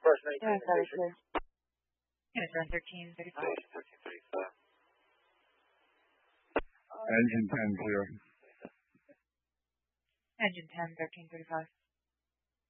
Yeah, that is clear. Unit 1335. Engine 10 clear. Engine 10, 1335.